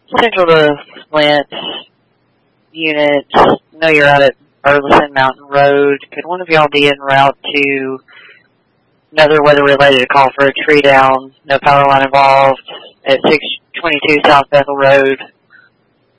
Central to Flint unit. I know you're out at Burleson Mountain Road. Could one of y'all be en route to another weather-related call for a tree down? No power line involved at 622 South Bethel Road.